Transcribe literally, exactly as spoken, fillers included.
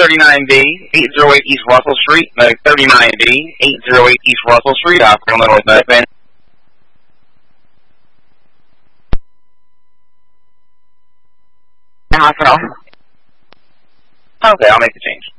thirty-nine B, eight oh eight East Russell Street, medic thirty-nine B, eight oh eight East Russell Street, operating on the medic van. Hospital. Okay, I'll make the change.